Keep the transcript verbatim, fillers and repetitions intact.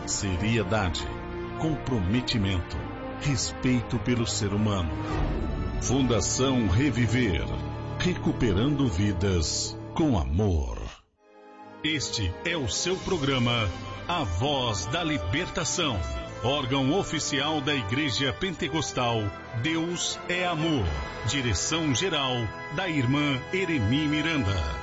seriedade, comprometimento, respeito pelo ser humano. Fundação Reviver, recuperando vidas com amor. Este é o seu programa A Voz da Libertação, órgão oficial da Igreja Pentecostal Deus é Amor. Direção-geral da irmã Eremi Miranda.